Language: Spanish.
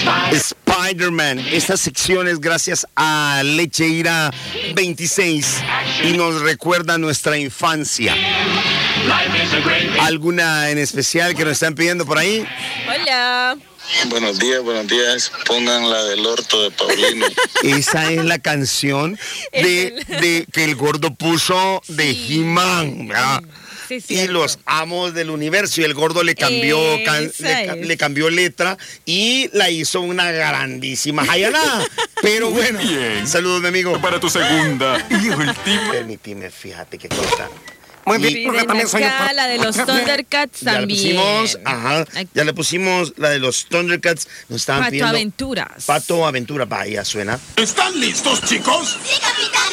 Spider-Man. Esta sección es gracias a Lecheira 26 y nos recuerda nuestra infancia. ¿Alguna en especial que nos están pidiendo por ahí? Hola. Buenos días. Pongan la del orto de Paulino. Esa es la canción de que el gordo puso de He-Man. Sí, y los amos del universo, y el gordo le cambió le cambió letra y la hizo una grandísima jayalada. Pero bueno, saludos, mi amigo. Para tu segunda y última. Permíteme, fíjate qué cosa. Muy bien, acá, la de los Thundercats también. Ya le pusimos la de los Thundercats. Nos estaban pidiendo Pato Aventuras. Pato Aventura, vaya, suena. ¿Están listos, chicos? Sí, capitán.